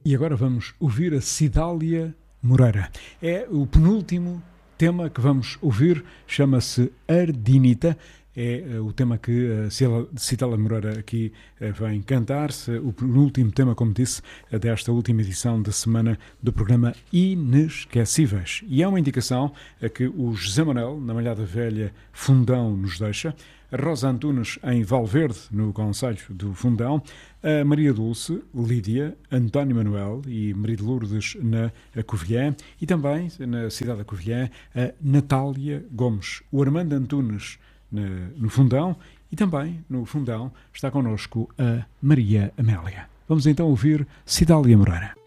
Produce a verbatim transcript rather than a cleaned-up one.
E agora vamos ouvir a Cidália Moreira. É o penúltimo tema que vamos ouvir, chama-se Ardinita. É o tema que a Cidália Moreira aqui vem cantar-se, o penúltimo tema, como disse, desta última edição da semana do programa Inesquecíveis. E é uma indicação a que o José Manuel, na Malhada Velha Fundão, nos deixa, a Rosa Antunes, em Valverde, no concelho do Fundão, a Maria Dulce, Lídia, António Manuel e Maria de Lourdes na Covilhã e também, na cidade da Covilhã, a Natália Gomes, o Armando Antunes no Fundão e também no Fundão está connosco a Maria Amélia. Vamos então ouvir Cidália Moreira.